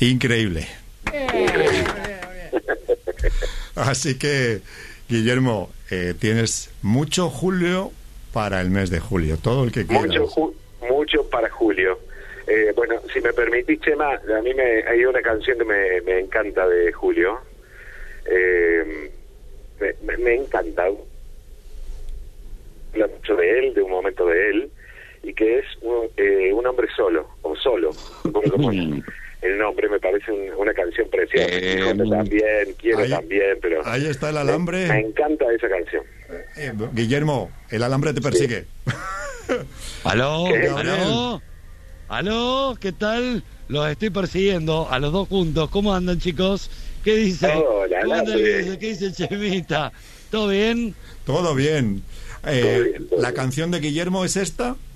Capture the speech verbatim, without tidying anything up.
Increíble. Así que, Guillermo, eh, tienes mucho julio para el mes de julio, todo el que quieras. Mucho, ju- mucho para julio. Eh, bueno, si me permitís, Chema, a mí me hay una canción que me, me encanta de Julio. Eh, me, me, me encanta. Habla mucho de él, de un momento de él, y que es un, eh, un hombre solo, o solo, como, como el nombre, me parece un, una canción preciosa. Eh, Quijote también, quiero ahí, también, pero... Ahí está el alambre. Me, me encanta esa canción. Eh, Guillermo, el alambre te persigue. Sí. ¿Aló? ¿Qué? ¿Aló? ¿Aló? ¿Qué tal? Los estoy persiguiendo a los dos juntos. ¿Cómo andan, chicos? ¿Qué dice? Hola, ¿Cómo anda Alambre. el- ¿Qué dice Chemita? ¿Todo bien? Todo bien. Eh, Todo bien, todo ¿La bien. canción de Guillermo es esta?